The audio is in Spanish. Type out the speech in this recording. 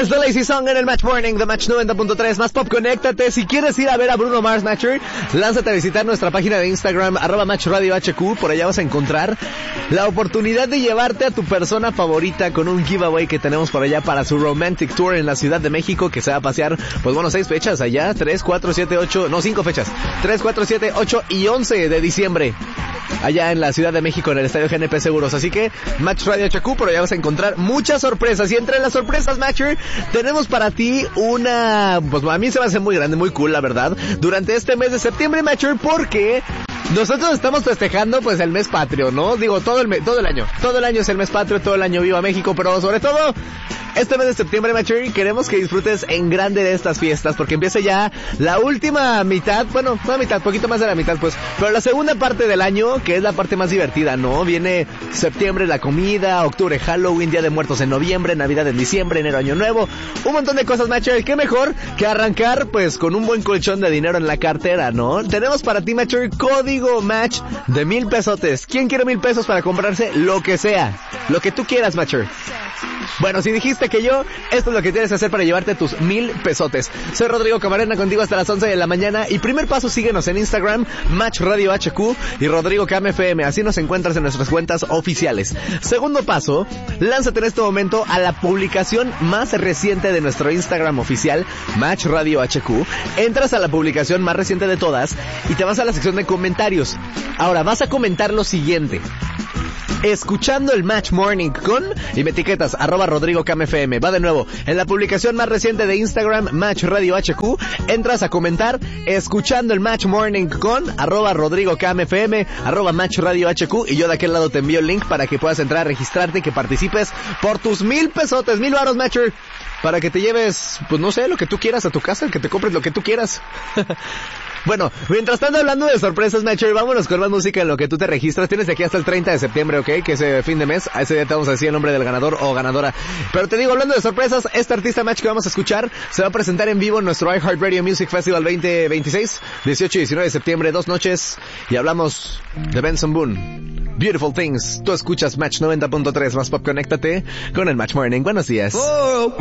Mars, The Lazy Song en el Match Morning, The Match 90.3, más pop, conéctate. Si quieres ir a ver a Bruno Mars, Matcher, lánzate a visitar nuestra página de Instagram, @MatchRadioHQ. Por allá vas a encontrar la oportunidad de llevarte a tu persona favorita con un giveaway que tenemos por allá para su Romantic Tour en la Ciudad de México, que se va a pasear, pues bueno, 6 fechas allá, 3, 4, 7, 8, no, 5 fechas, 3, 4, 7, 8 y 11 de diciembre. Allá en la Ciudad de México, en el Estadio GNP Seguros. Así que, Match Radio HQ, por allá vas a encontrar muchas sorpresas. Y entre las sorpresas, Matcher, tenemos para ti una, pues a mí se va a hacer muy grande, muy cool, la verdad, durante este mes de septiembre, Matcher, porque nosotros estamos festejando, pues, el mes patrio, ¿no? Digo, todo el año. Todo el año es el mes patrio, todo el año viva México, pero sobre todo, este mes de septiembre, Matcher, queremos que disfrutes en grande de estas fiestas, porque empieza ya la última mitad, bueno, no mitad, poquito más de la mitad, pues, pero la segunda parte del año, que es la parte más divertida, ¿no? Viene septiembre, la comida, octubre, Halloween, Día de Muertos en noviembre, Navidad en diciembre, enero, Año Nuevo, un montón de cosas, Matcher. Qué mejor que arrancar, pues, con un buen colchón de dinero en la cartera, ¿no? Tenemos para ti, Matcher, código Match de 1,000 pesotes. ¿Quién quiere 1,000 pesos para comprarse lo que sea? Lo que tú quieras, Matcher. Bueno, si dijiste que yo, esto es lo que tienes que hacer para llevarte tus 1,000 pesotes. Soy Rodrigo Camarena, contigo hasta las 11 de la mañana. Y primer paso, síguenos en Instagram, Match Radio HQ y Rodrigo KMFM. Así nos encuentras en nuestras cuentas oficiales. Segundo paso, lánzate en este momento a la publicación más reciente de nuestro Instagram oficial, Match Radio HQ. Entras a la publicación más reciente de todas y te vas a la sección de comentarios. Ahora, vas a comentar lo siguiente: escuchando el Match Morning con, y me etiquetas, @RodrigoKMFM. Va de nuevo, en la publicación más reciente de Instagram, Match Radio HQ, entras a comentar, escuchando el Match Morning con, @RodrigoKMFM, @Match Radio HQ, y yo de aquel lado te envío el link para que puedas entrar a registrarte y que participes por tus 1,000 pesotes, 1,000 varos, Matcher, para que te lleves, pues no sé, lo que tú quieras a tu casa, que te compres lo que tú quieras. Bueno, mientras tanto, hablando de sorpresas, Matcher, vámonos con más música en lo que tú te registras. Tienes de aquí hasta el 30 de septiembre, ¿ok? Que es fin de mes. A ese día te vamos a decir el nombre del ganador o ganadora. Pero te digo, hablando de sorpresas, este artista, Match, que vamos a escuchar se va a presentar en vivo en nuestro iHeartRadio Music Festival 2026, 18 y 19 de septiembre, 2 noches. Y hablamos de Benson Boone, Beautiful Things. Tú escuchas Match 90.3, más pop, conéctate con el Match Morning. Buenos días. Oh.